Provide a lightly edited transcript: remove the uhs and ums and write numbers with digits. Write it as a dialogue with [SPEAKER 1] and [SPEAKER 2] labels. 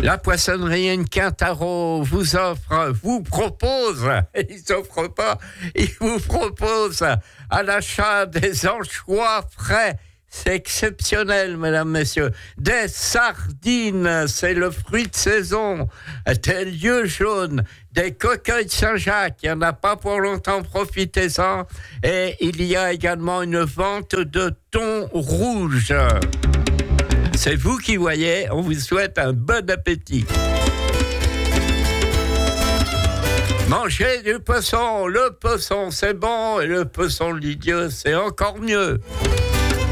[SPEAKER 1] La poissonnerie Quintaro vous propose, ils s'offrent pas, ils vous proposent à l'achat des anchois frais. C'est exceptionnel, mesdames, messieurs. Des sardines, c'est le fruit de saison. Des lieux jaunes, des coquilles Saint-Jacques, il n'y en a pas pour longtemps, profitez-en. Et il y a également une vente de thon rouge. C'est vous qui voyez, on vous souhaite un bon appétit. Mangez du poisson, le poisson c'est bon et le poisson de l'idiot c'est encore mieux.